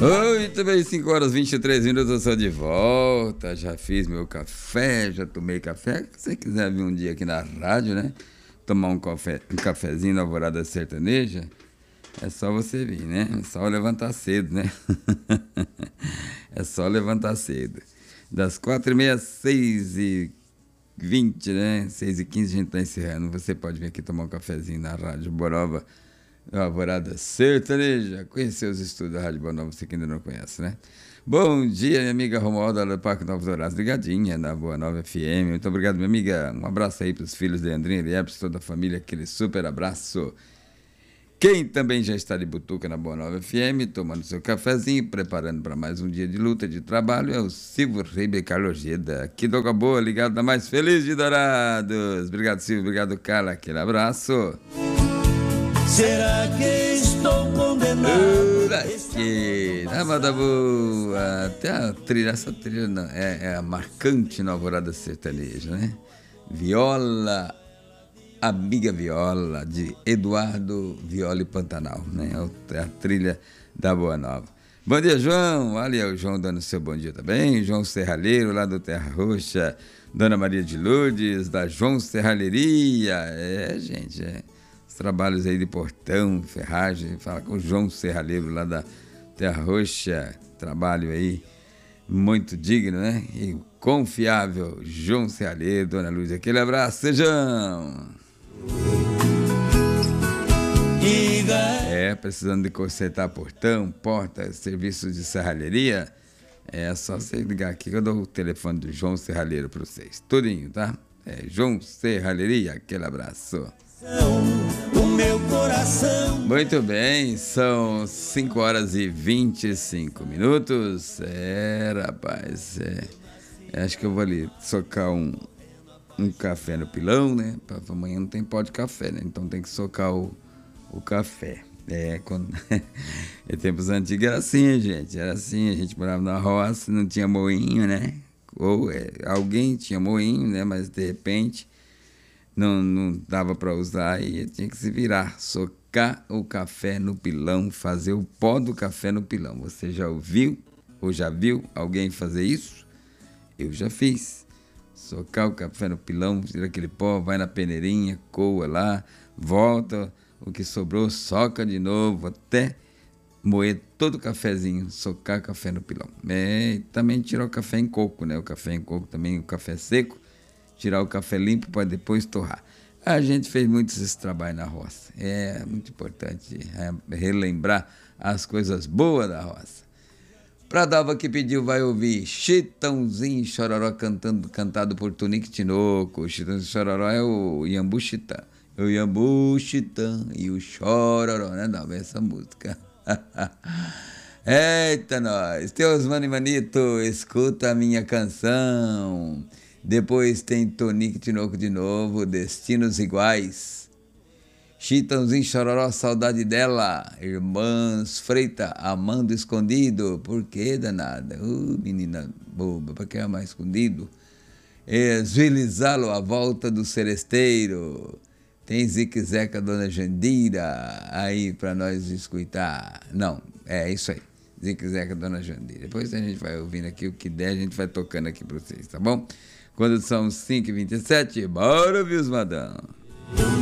Muito bem, 5 horas e 23 minutos, eu sou de volta. Já fiz meu café, já tomei café. Se você quiser vir um dia aqui na rádio, né? Tomar um cafezinho na Alvorada Sertaneja, é só você vir, né? É só levantar cedo, né? É só levantar cedo. Das 4h30 às 6h20, né? 6h15 a gente tá encerrando. Você pode vir aqui tomar um cafezinho na Rádio Borova, Alvorada Sertaneja. Conhecer os estúdios da Rádio Boa Nova, você que ainda não conhece, né? Bom dia, minha amiga Romualda do Parque Novos Dourados, ligadinha na Boa Nova FM. Muito obrigado, minha amiga. Um abraço aí para os filhos de Andrinha e Liebs, toda a família, aquele super abraço. Quem também já está de butuca na Boa Nova FM, tomando seu cafezinho, preparando para mais um dia de luta, de trabalho, é o Silvio Ribeiro Carlogeda. Que doga boa, ligado na mais feliz de Dourados. Obrigado, Silvio. Obrigado, Carla. Aquele abraço. Será que estou condenado? Que nada boa. Até a trilha, essa trilha não, é a marcante na Alvorada Sertaneja, né? Viola, Amiga Viola, de Eduardo Viola e Pantanal, né? É a trilha da Boa Nova. Bom dia, João. Olha o João dando seu bom dia também. João Serralheiro, lá do Terra Roxa. Dona Maria de Lourdes, da João Serralheria. Gente, os trabalhos aí de portão, ferragem, fala com o João Serralheiro lá da Terra Roxa, trabalho aí muito digno, né? E confiável, João Serralheiro, Dona Luz, aquele abraço, João! Precisando de consertar portão, porta, serviços de serralheria, é só você ligar aqui que eu dou o telefone do João Serralheiro para vocês, tudinho, tá? João Serralheria, aquele abraço. O meu coração. Muito bem, são 5 horas e 25 minutos. Rapaz, acho que eu vou ali socar um café no pilão, né? Amanhã não tem pó de café, né? Então tem que socar o café. Em tempos antigos era assim, gente. Era assim, a gente morava na roça, não tinha moinho, né? Ou alguém tinha moinho, né? Mas de repente não dava para usar e tinha que se virar, socar o café no pilão, fazer o pó do café no pilão. Você já ouviu ou já viu alguém fazer isso? Eu já fiz. Socar o café no pilão, tira aquele pó, vai na peneirinha, coa lá, volta, o que sobrou, soca de novo, até moer todo o cafezinho, socar o café no pilão. Também tirar o café em coco, né? O café em coco também, o café seco, tirar o café limpo para depois torrar. A gente fez muito esse trabalho na roça. É muito importante relembrar as coisas boas da roça. Pra Dalva que pediu, vai ouvir Chitãozinho e Chororó cantado por Tonique Tinoco. Chitãozinho e Chororó é o Iambu Chitã. O Iambu Chitã e o Chororó, né, Dalva? Essa música. Eita, nós. Teus Mano e Manito, escuta a minha canção. Depois tem Tonique Tinoco de novo, Destinos Iguais. Chitãozinho, Chororó, saudade dela. Irmãs Freita, amando escondido. Por que, danada? Menina boba, pra que amar escondido? Esvilizá-lo, a volta do seresteiro. Tem Zique Zeca, Dona Jandira, aí pra nós escutar. Não, é isso aí. Zique Zeca, Dona Jandira. Depois a gente vai ouvindo aqui o que der, a gente vai tocando aqui pra vocês, tá bom? Quando são 5h27, bora ouvir os madão.